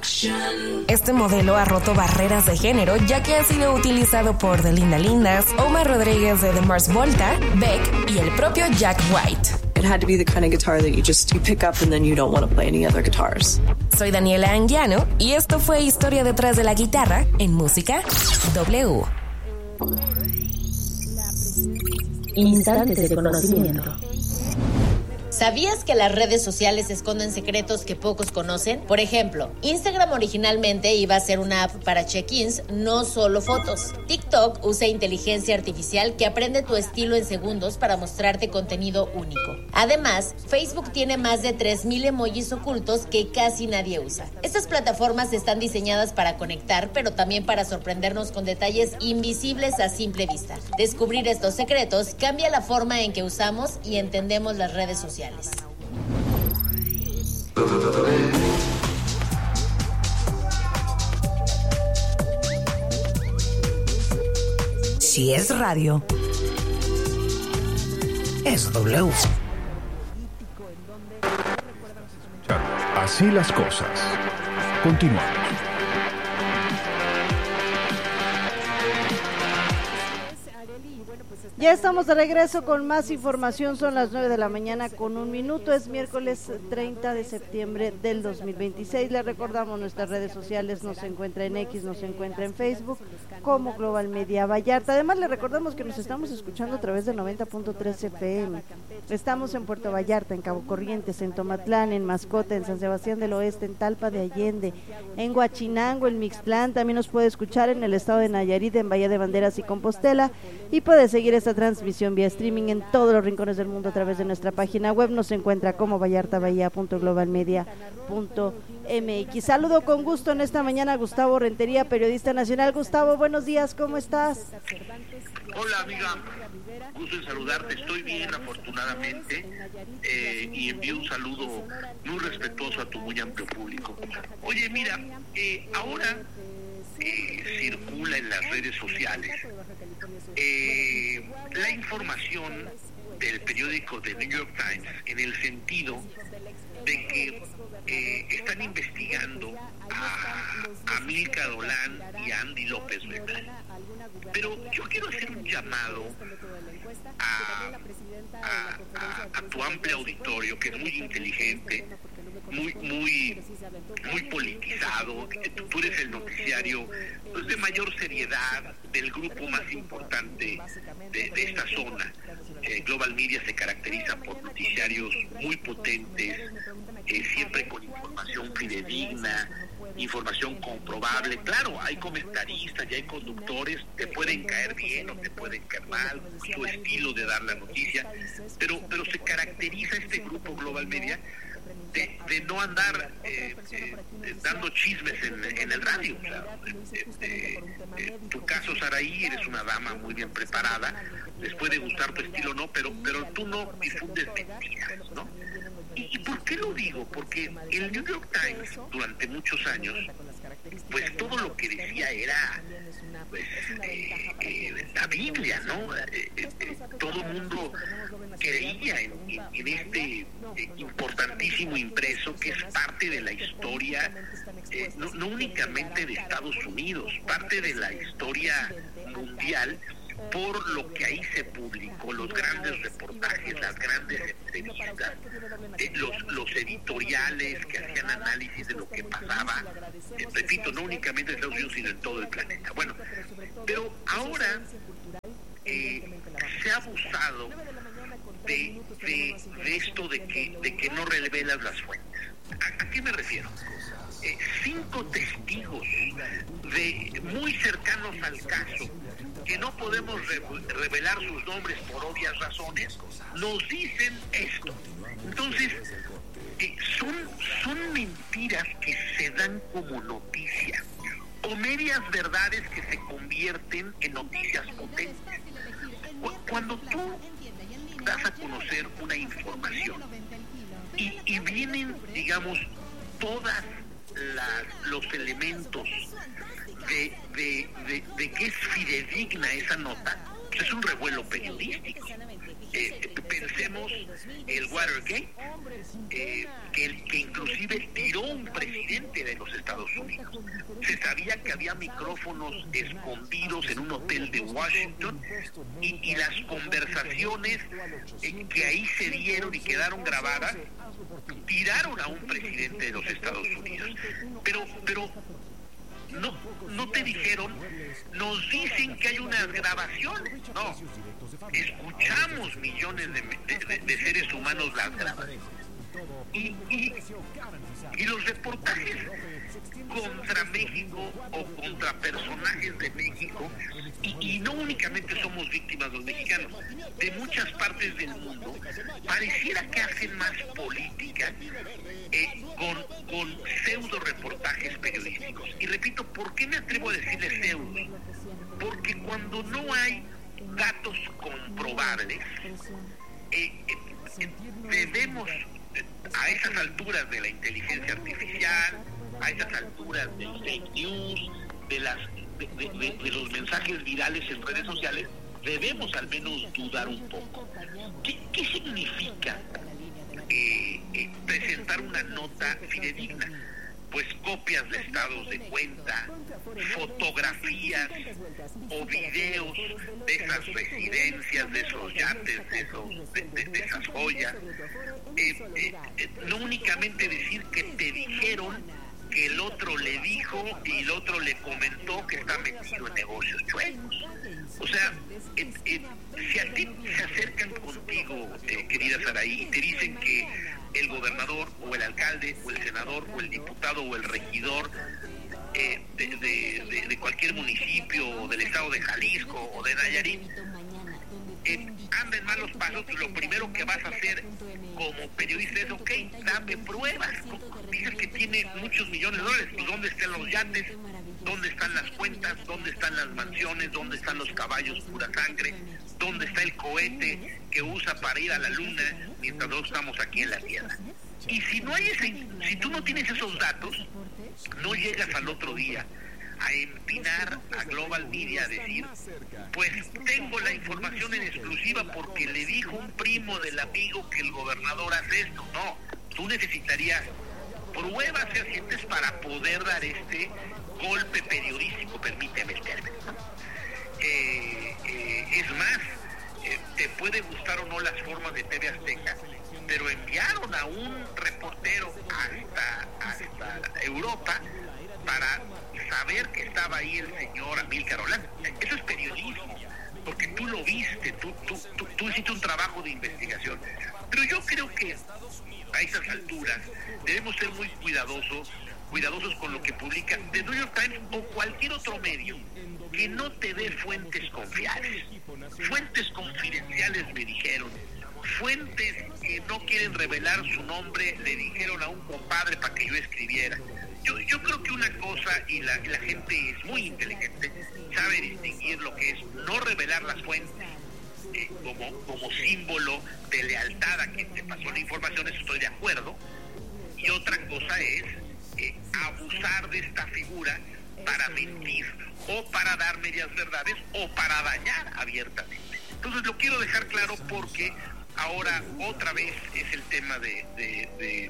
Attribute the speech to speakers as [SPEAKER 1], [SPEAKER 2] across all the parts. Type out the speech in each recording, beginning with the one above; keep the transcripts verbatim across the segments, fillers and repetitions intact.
[SPEAKER 1] Este modelo ha roto barreras de género, ya que ha sido utilizado por The Linda Lindas, Omar Rodríguez de The Mars Volta, Beck y el propio Jack White.
[SPEAKER 2] It had to be the kind of guitar that you just you pick up and then you don't want to play any other guitars.
[SPEAKER 1] Soy Daniela Anguiano y esto fue Historia detrás de la guitarra en Música W.
[SPEAKER 3] Instantes de conocimiento.
[SPEAKER 4] ¿Sabías que las redes sociales esconden secretos que pocos conocen? Por ejemplo, Instagram originalmente iba a ser una app para check-ins, no solo fotos. TikTok usa inteligencia artificial que aprende tu estilo en segundos para mostrarte contenido único. Además, Facebook tiene más de tres mil emojis ocultos que casi nadie usa. Estas plataformas están diseñadas para conectar, pero también para sorprendernos con detalles invisibles a simple vista. Descubrir estos secretos cambia la forma en que usamos y entendemos las redes sociales.
[SPEAKER 1] Si es radio, es W.
[SPEAKER 5] Así las cosas. Continuamos.
[SPEAKER 6] Ya estamos de regreso con más información, son las nueve de la mañana con un minuto, es miércoles treinta de septiembre del dos mil veintiséis, les recordamos nuestras redes sociales, nos encuentra en X, nos encuentra en Facebook como Global Media Vallarta, además les recordamos que nos estamos escuchando a través de noventa punto tres F M, estamos en Puerto Vallarta, en Cabo Corrientes, en Tomatlán, en Mascota, en San Sebastián del Oeste, en Talpa de Allende, en Huachinango, en Mixtlán, también nos puede escuchar en el estado de Nayarit, en Bahía de Banderas y Compostela, y puede seguir esta transmisión vía streaming en todos los rincones del mundo a través de nuestra página web. Nos encuentra como vallartabahía punto global media punto m x. Saludo con gusto en esta mañana a Gustavo Rentería, periodista nacional. Gustavo, buenos días, ¿cómo estás?
[SPEAKER 7] Hola, amiga, gusto en saludarte, estoy bien afortunadamente, eh, y envío un saludo muy respetuoso a tu muy amplio público. Oye, mira, eh, ahora eh, circula en las redes sociales eh, la información del periódico The New York Times en el sentido de que eh, están investigando a, a Milka Dolan y a Andy López Bernal. Pero yo quiero hacer un llamado a, a, a, a tu amplio auditorio, que es muy inteligente, muy muy muy politizado. Tú eres el noticiario pues, de mayor seriedad del grupo más importante de, de esta zona. eh, Global Media se caracteriza por noticiarios muy potentes, eh, siempre con información fidedigna, información comprobable. Claro, hay comentaristas y hay conductores, te pueden caer bien o te pueden caer mal, su estilo de dar la noticia, pero pero se caracteriza este grupo Global Media de, de no andar eh, eh, dando chismes en, en el radio. O sea, eh, eh, eh, tu caso, Saraí, eres una dama muy bien preparada, les puede gustar tu estilo, no, pero pero tú no difundes mentiras, ¿no? ¿Y por qué lo digo? Porque el New York Times durante muchos años, pues todo lo que decía era pues, eh, eh, la Biblia, ¿no? Eh, eh, todo el mundo creía en, en, en este eh, importantísimo impreso que es parte de la historia, eh, no, no únicamente de Estados Unidos, parte de la historia mundial, por lo que ahí se publicó, los grandes reportajes, las grandes entrevistas, eh, los, los editoriales que hacían análisis de lo que pasaba, eh, repito, no únicamente en Estados Unidos, sino en todo el planeta. Bueno, pero ahora eh, se ha abusado de, de, de esto de que, de que no revelas las fuentes. ¿A, a qué me refiero? Eh, cinco testigos de muy cercanos al caso, que no podemos re- revelar sus nombres por obvias razones, nos dicen esto. Entonces, eh, son, son mentiras que se dan como noticia, o medias verdades que se convierten en noticias potentes. Cuando tú das a conocer una información y, y vienen, digamos, todas las, los elementos De, de, de, de que es fidedigna esa nota, pues es un revuelo periodístico. Eh, pensemos el Watergate, eh, que, que inclusive tiró un presidente de los Estados Unidos. Se sabía que había micrófonos escondidos en un hotel de Washington y, y las conversaciones eh, que ahí se dieron y quedaron grabadas tiraron a un presidente de los Estados Unidos. Pero, pero no, no te dijeron, nos dicen que hay unas grabaciones. No, escuchamos millones de, de, de seres humanos las grabaciones. Y, y, y los reportajes contra México o contra personajes de México, y, y no únicamente somos víctimas los mexicanos, de muchas partes del mundo, pareciera que hacen más política eh, con, con pseudo reportajes periodísticos. Y repito, ¿por qué me atrevo a decirle pseudo? Porque cuando no hay datos comprobables, eh, eh, debemos, a esas alturas de la inteligencia artificial, a esas alturas del fake news, de las de, de, de, de los mensajes virales en redes sociales, debemos al menos dudar un poco. ¿Qué, qué significa eh, eh, presentar una nota fidedigna? Pues copias de estados de cuenta, fotografías o videos de esas residencias, de esos yates, de, esos, de, de, de esas joyas. Eh, eh, eh, no únicamente decir que te dijeron que el otro le dijo y el otro le comentó que está metido en negocios chuecos. O sea, eh, eh, si a ti se acercan contigo, eh, querida Saraí, y te dicen que el gobernador o el alcalde o el senador o el diputado o el regidor eh, de, de, de, de cualquier municipio o del estado de Jalisco o de Nayarit eh, anda en malos pasos, lo primero que vas a hacer como periodista es, ok, dame pruebas. Dices que tiene muchos millones de dólares, pues ¿dónde están los yates? ¿Dónde están las cuentas? ¿Dónde están las mansiones? ¿Dónde están los caballos pura sangre? ¿Dónde está el cohete que usa para ir a la luna mientras nosotros estamos aquí en la Tierra? Y si no hay ese, si tú no tienes esos datos, no llegas al otro día a empinar a Global Media a decir, pues tengo la información en exclusiva porque le dijo un primo del amigo que el gobernador hace esto. No, tú necesitarías pruebas fehacientes para poder dar este golpe periodístico, permíteme el término. Eh, eh, es más, eh, te puede gustar o no las formas de T V Azteca, pero enviaron a un reportero hasta, hasta Europa para saber que estaba ahí el señor Amílcar Olano. Eso es periodismo, porque tú lo viste, tú, tú, tú, tú hiciste un trabajo de investigación. Pero yo creo que a esas alturas debemos ser muy cuidadosos, cuidadosos con lo que publica The New York Times o cualquier otro medio que no te dé fuentes confiables. Fuentes confidenciales me dijeron, fuentes que no quieren revelar su nombre le dijeron a un compadre para que yo escribiera. Yo, yo creo que una cosa, y la, y la gente es muy inteligente, sabe distinguir lo que es no revelar las fuentes eh, como, como símbolo de lealtad a quien te pasó la información, eso estoy de acuerdo, y otra cosa es eh, abusar de esta figura para mentir, o para dar medias verdades, o para dañar abiertamente. Entonces lo quiero dejar claro porque ahora otra vez es el tema de... de, de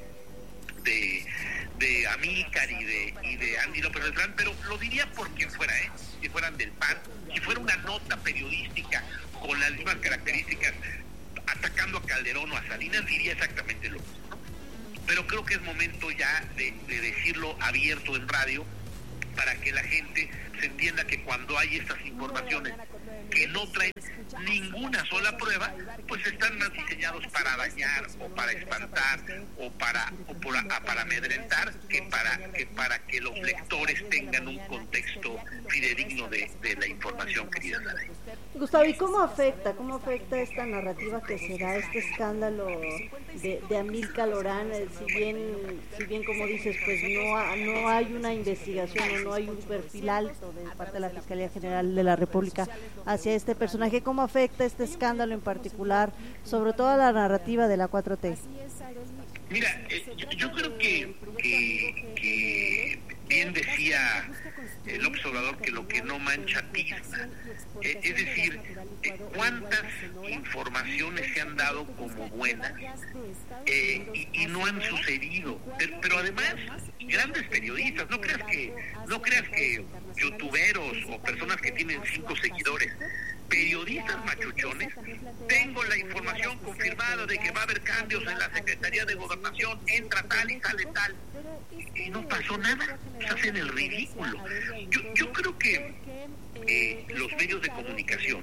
[SPEAKER 7] de, de Amílcar y de, y de Andy López Beltrán, pero lo diría por quien fuera, ¿eh? Si fueran del P A N, si fuera una nota periodística con las mismas características atacando a Calderón o a Salinas, diría exactamente lo mismo, ¿no? Pero creo que es momento ya de, de decirlo abierto en radio para que la gente se entienda que cuando hay estas informaciones que no traen ninguna sola prueba, pues están más diseñados para dañar o para espantar o para o para, para amedrentar que para que para que los lectores tengan un contexto fidedigno de, de la información, querida Sara.
[SPEAKER 6] Gustavo, ¿y cómo afecta, cómo afecta esta narrativa que se da, este escándalo de, de Amílcar Olano? Si bien, si bien como dices, pues no, ha, no hay una investigación o no hay un perfil alto de parte de la Fiscalía General de la República hacia este personaje, ¿cómo afecta este escándalo en particular, sobre todo la narrativa de la cuatro T?
[SPEAKER 7] Mira, eh, yo, yo creo que, que, que bien decía decía eh, López Obrador que lo que no mancha tizna. Eh, es decir, eh, cuántas informaciones se han dado como buenas eh, y, y no han sucedido. Pero, pero además, grandes periodistas, no creas que, no creas que youtuberos o personas que tienen cinco seguidores, periodistas machuchones, tengo la información confirmada de que va a haber cambios en la Secretaría de Gobernación, entra tal y sale tal, y, y no pasó nada, se hacen el ridículo. Yo, yo creo que eh, los medios de comunicación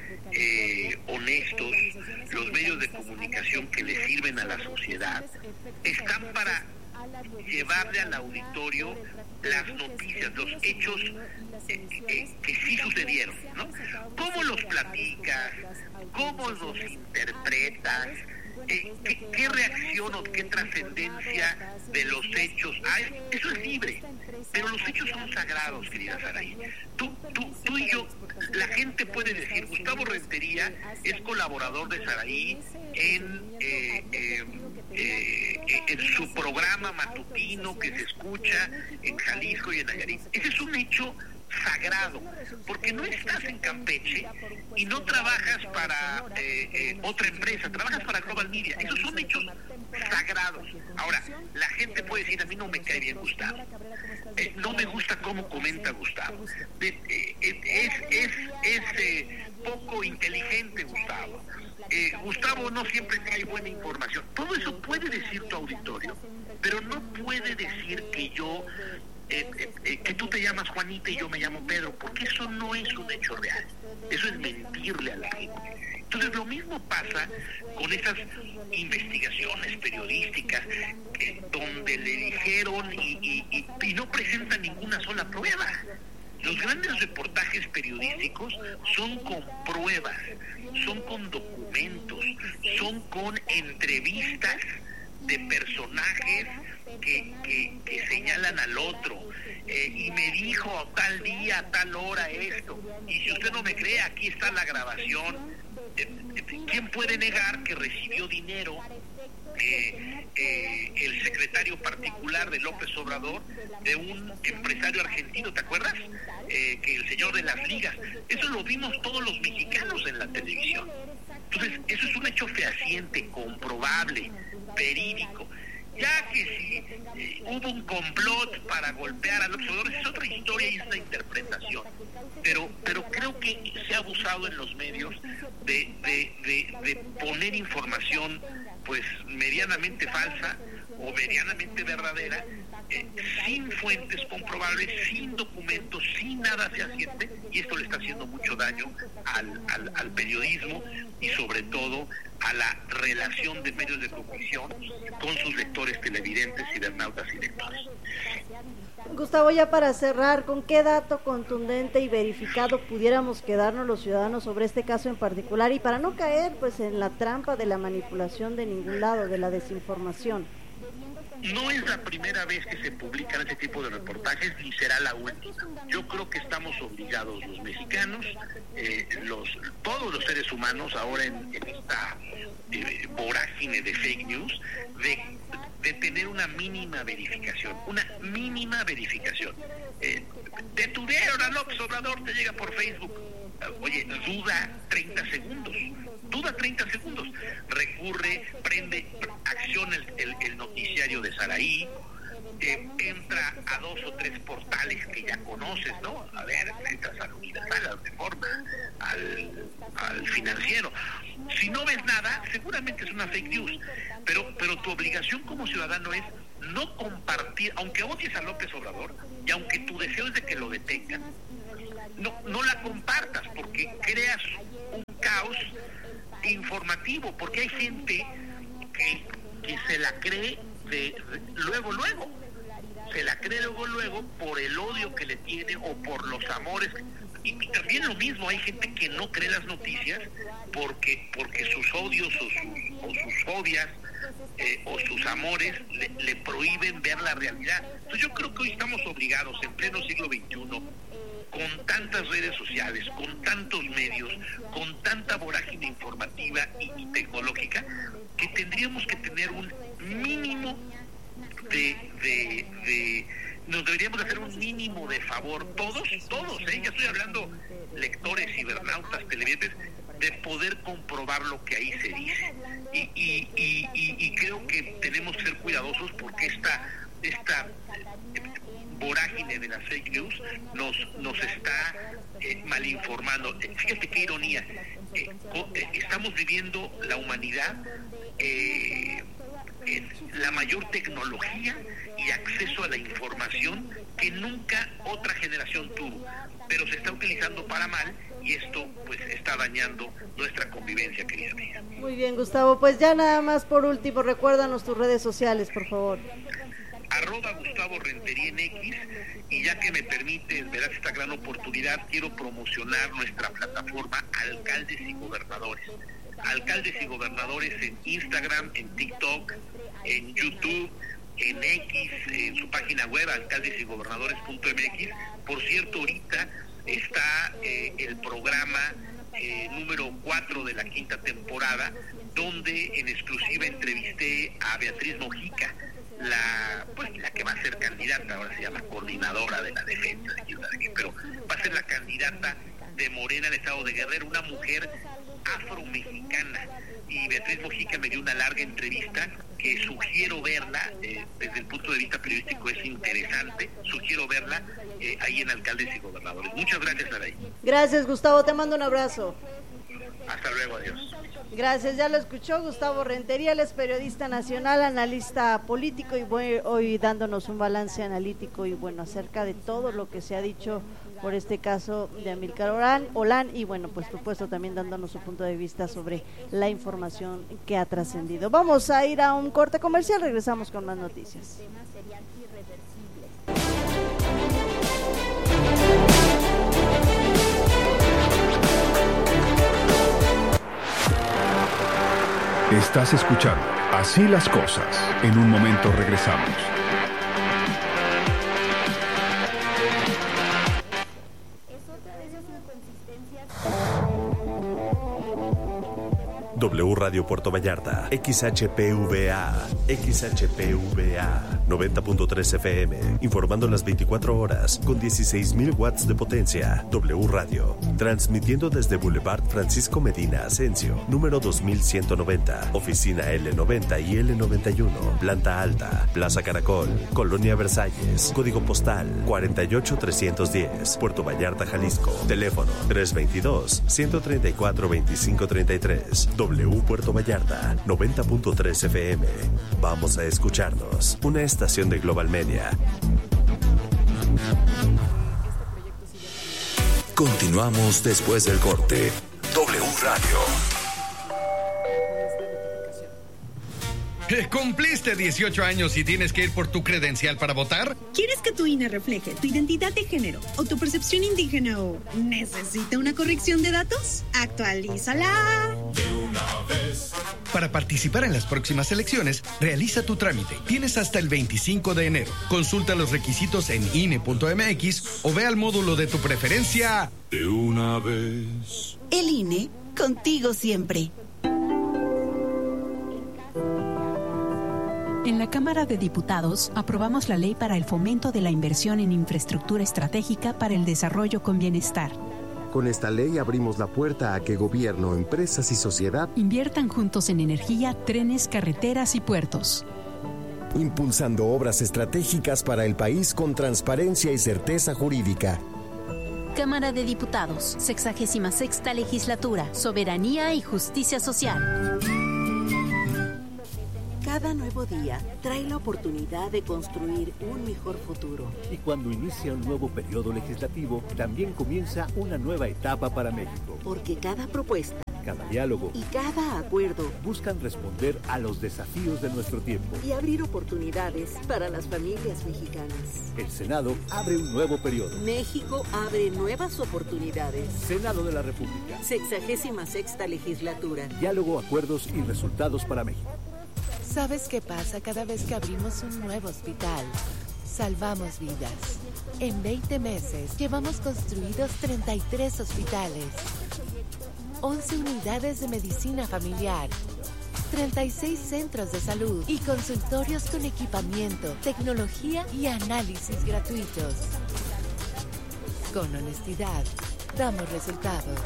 [SPEAKER 7] eh, honestos, los medios de comunicación que le sirven a la sociedad, están para llevarle al auditorio las noticias, los hechos eh, eh, que sí sucedieron, ¿no? ¿Cómo los platicas? ¿Cómo los interpretas? Eh, ¿qué, ¿Qué reacción o qué trascendencia de los hechos hay? Eso es libre, pero los hechos son sagrados, querida Saraí. Tú, tú, tú y yo, la gente puede decir, Gustavo Rentería es colaborador de Saraí en... Eh, eh, Eh, en su programa matutino que se escucha en Jalisco y en Nayarit. Ese es un hecho sagrado, porque no estás en Campeche y no trabajas para eh, eh, otra empresa, trabajas para Global Media. Esos son hechos sagrados. Ahora, la gente puede decir, a mí no me cae bien Gustavo, eh, no me gusta cómo comenta Gustavo, eh, eh, es, es, es eh, poco inteligente Gustavo, Eh, Gustavo no siempre trae buena información. Todo eso puede decir tu auditorio, pero no puede decir que yo, eh, eh, eh, que tú te llamas Juanita y yo me llamo Pedro, porque eso no es un hecho real. Eso es mentirle a la gente. Entonces lo mismo pasa con esas investigaciones periodísticas eh, donde le dijeron y, y, y, y no presentan ninguna sola prueba. Los grandes reportajes periodísticos son con pruebas, son con documentos, son con entrevistas de personajes que, que, que señalan al otro. Eh, y me dijo tal día, a tal hora esto. Y si usted no me cree, aquí está la grabación. Eh, ¿Quién puede negar que recibió dinero eh, eh, el secretario particular de López Obrador de un empresario argentino, ¿te acuerdas? Eh, que el señor de las ligas. Eso lo vimos todos los mexicanos en la televisión. Entonces, eso es un hecho fehaciente, comprobable, verídico. Ya que si eh, hubo un complot para golpear a López Obrador, es otra historia y es una interpretación. Pero, pero creo que se ha abusado en los medios de, de, de, de poner información pues medianamente falsa o medianamente verdadera, eh, sin fuentes comprobables, sin documentos, sin nada fehaciente, y esto le está haciendo mucho daño al, al, al periodismo y sobre todo a la relación de medios de comunicación con sus lectores, televidentes, cibernautas y lectores.
[SPEAKER 6] Gustavo, ya para cerrar, ¿con qué dato contundente y verificado pudiéramos quedarnos los ciudadanos sobre este caso en particular y para no caer pues en la trampa de la manipulación de ningún lado, de la desinformación?
[SPEAKER 7] No es la primera vez que se publican este tipo de reportajes, ni será la última. Yo creo que estamos obligados los mexicanos, eh, los todos los seres humanos, ahora en, en esta eh, vorágine de fake news, de, de tener una mínima verificación, una mínima verificación. Eh, detuvieron a López Obrador, te llega por Facebook. Oye, duda treinta segundos. Duda treinta segundos, recurre, prende, acciona el, el, el noticiario de Saraí, eh, entra a dos o tres portales que ya conoces, ¿no? A ver, entras al Universal, al Reforma, al, al Financiero. Si no ves nada, seguramente es una fake news, pero, pero tu obligación como ciudadano es no compartir, aunque odies a López Obrador y aunque tu deseo es de que lo detengan, no, no la compartas porque creas un caos informativo, porque hay gente que, que se la cree de, de, luego, luego, se la cree luego, luego por el odio que le tiene o por los amores. Y, y también lo mismo, hay gente que no cree las noticias porque porque sus odios o sus, o sus fobias eh, o sus amores le, le prohíben ver la realidad. Entonces yo creo que hoy estamos obligados, en pleno siglo veintiuno, con tantas redes sociales, con tantos medios, con tanta vorágine informativa y, y tecnológica, que tendríamos que tener un mínimo de, de, de, nos deberíamos hacer un mínimo de favor, todos, todos, ¿eh? Ya estoy hablando lectores, cibernautas, televidentes, de poder comprobar lo que ahí se dice. Y, y, y, y, y creo que tenemos que ser cuidadosos porque esta, esta vorágine de las fake news nos, nos está eh, malinformando. Fíjate qué ironía. Eh, eh, estamos viviendo la humanidad eh, en la mayor tecnología y acceso a la información que nunca otra generación tuvo, pero se está utilizando para mal y esto pues está dañando nuestra convivencia, querida amiga.
[SPEAKER 6] Muy bien, Gustavo, pues ya nada más por último, recuérdanos tus redes sociales, por favor.
[SPEAKER 7] Arroba Gustavo Rentería en X, y ya que me permite, verás esta gran oportunidad, quiero promocionar nuestra plataforma Alcaldes y Gobernadores. Alcaldes y Gobernadores en Instagram, en TikTok, en YouTube, en X, en su página web, alcaldes y gobernadores punto m x. Por cierto, ahorita está eh, el programa eh, número cuatro de la quinta temporada, donde en exclusiva entrevisté a Beatriz Mojica, la pues la que va a ser candidata, ahora se llama coordinadora de la defensa, de quién sabe qué, pero va a ser la candidata de Morena en el estado de Guerrero, una mujer afromexicana, y Beatriz Mojica me dio una larga entrevista que sugiero verla, eh, desde el punto de vista periodístico es interesante, sugiero verla eh, ahí en Alcaldes y Gobernadores. Muchas gracias, Saray.
[SPEAKER 6] Gracias, Gustavo, te mando un abrazo.
[SPEAKER 7] Hasta luego, adiós.
[SPEAKER 6] Gracias, ya lo escuchó Gustavo Rentería, él es periodista nacional, analista político y voy hoy dándonos un balance analítico y bueno, acerca de todo lo que se ha dicho por este caso de Amílcar Olán, Olán y bueno, pues por supuesto también dándonos su punto de vista sobre la información que ha trascendido. Vamos a ir a un corte comercial, regresamos con más noticias.
[SPEAKER 5] Estás escuchando Así las Cosas. En un momento regresamos.
[SPEAKER 3] W Radio Puerto Vallarta, X H P V A, X H P V A, noventa punto tres F M, informando las veinticuatro horas, con dieciséis mil watts de potencia. W Radio, transmitiendo desde Boulevard Francisco Medina Asensio, número dos mil ciento noventa, oficina L noventa y L noventa y uno, planta alta, Plaza Caracol, Colonia Versalles, código postal cuarenta y ocho trescientos diez, Puerto Vallarta, Jalisco, teléfono tres veintidós, ciento treinta y cuatro, veinticinco treinta y tres. W Puerto Vallarta, noventa punto tres F M. Vamos a escucharnos. Una estación de Global Media.
[SPEAKER 8] Continuamos después del corte. W Radio.
[SPEAKER 9] ¿Cumpliste dieciocho años y tienes que ir por tu credencial para votar?
[SPEAKER 10] ¿Quieres que tu I N E refleje tu identidad de género o tu percepción indígena o necesita una corrección de datos? ¡Actualízala!
[SPEAKER 9] De una vez. Para participar en las próximas elecciones, realiza tu trámite. Tienes hasta el veinticinco de enero. Consulta los requisitos en I N E punto m x o ve al módulo de tu preferencia.
[SPEAKER 8] De una vez.
[SPEAKER 10] El I N E, contigo siempre.
[SPEAKER 11] En la Cámara de Diputados aprobamos la ley para el fomento de la inversión en infraestructura estratégica para el desarrollo con bienestar.
[SPEAKER 12] Con esta ley abrimos la puerta a que gobierno, empresas y sociedad
[SPEAKER 11] inviertan juntos en energía, trenes, carreteras y puertos.
[SPEAKER 13] Impulsando obras estratégicas para el país con transparencia y certeza jurídica.
[SPEAKER 14] Cámara de Diputados, sexagésima sexta legislatura, soberanía y justicia social.
[SPEAKER 15] Cada nuevo día trae la oportunidad de construir un mejor futuro.
[SPEAKER 16] Y cuando inicia un nuevo periodo legislativo, también comienza una nueva etapa para México.
[SPEAKER 15] Porque cada propuesta,
[SPEAKER 16] cada diálogo
[SPEAKER 15] y cada acuerdo
[SPEAKER 16] buscan responder a los desafíos de nuestro tiempo
[SPEAKER 15] y abrir oportunidades para las familias mexicanas.
[SPEAKER 16] El Senado abre un nuevo periodo.
[SPEAKER 15] México abre nuevas oportunidades.
[SPEAKER 16] Senado de la República.
[SPEAKER 15] Sexagésima sexta legislatura.
[SPEAKER 16] Diálogo, acuerdos y resultados para México.
[SPEAKER 17] ¿Sabes qué pasa cada vez que abrimos un nuevo hospital? Salvamos vidas. En veinte meses llevamos construidos treinta y tres hospitales, once unidades de medicina familiar, treinta y seis centros de salud y consultorios con equipamiento, tecnología y análisis gratuitos. Con honestidad, damos resultados.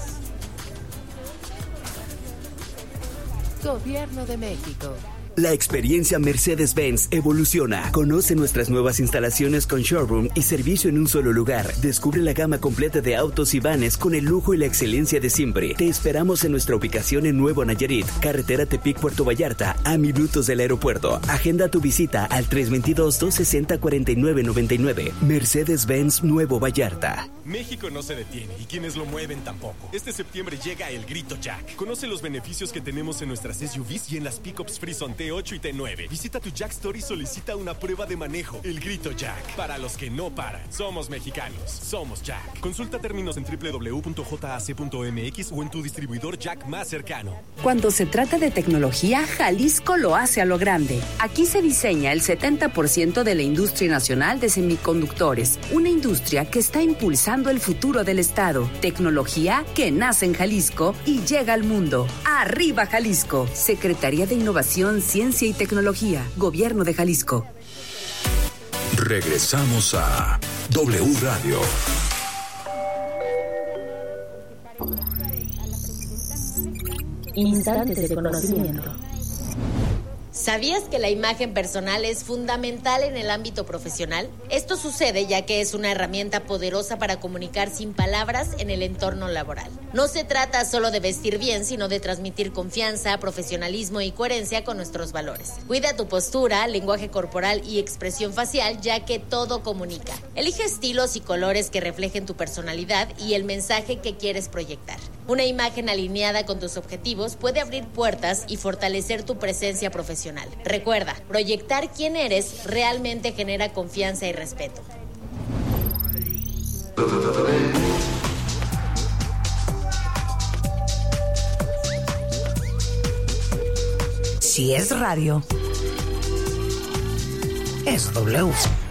[SPEAKER 17] Gobierno de México.
[SPEAKER 18] La experiencia Mercedes-Benz evoluciona. Conoce nuestras nuevas instalaciones con showroom y servicio en un solo lugar. Descubre la gama completa de autos y vanes con el lujo y la excelencia de siempre. Te esperamos en nuestra ubicación en Nuevo Nayarit, carretera Tepic-Puerto Vallarta, a minutos del aeropuerto. Agenda tu visita al tres dos dos, dos seis cero, cuatro nueve nueve nueve. Mercedes-Benz Nuevo Vallarta.
[SPEAKER 19] México no se detiene y quienes lo mueven tampoco. Este septiembre llega el Grito Jack. Conoce los beneficios que tenemos en nuestras S U Vs y en las pickups Frison T ocho y T nueve. Visita tu Jack Store y solicita una prueba de manejo. El Grito Jack. Para los que no paran. Somos mexicanos. Somos Jack. Consulta términos en doble u doble u doble u punto jac punto m x o en tu distribuidor Jack más cercano.
[SPEAKER 20] Cuando se trata de tecnología, Jalisco lo hace a lo grande. Aquí se diseña el setenta por ciento de la industria nacional de semiconductores. Una industria que está impulsando el futuro del estado. Tecnología que nace en Jalisco y llega al mundo. ¡Arriba Jalisco! Secretaría de Innovación, Ciencia y Tecnología. Gobierno de Jalisco.
[SPEAKER 8] Regresamos a W Radio.
[SPEAKER 4] Instantes de conocimiento. ¿Sabías que la imagen personal es fundamental en el ámbito profesional? Esto sucede ya que es una herramienta poderosa para comunicar sin palabras en el entorno laboral. No se trata solo de vestir bien, sino de transmitir confianza, profesionalismo y coherencia con nuestros valores. Cuida tu postura, lenguaje corporal y expresión facial, ya que todo comunica. Elige estilos y colores que reflejen tu personalidad y el mensaje que quieres proyectar. Una imagen alineada con tus objetivos puede abrir puertas y fortalecer tu presencia profesional. Recuerda, proyectar quién eres realmente genera confianza y respeto.
[SPEAKER 21] Si es radio, es W.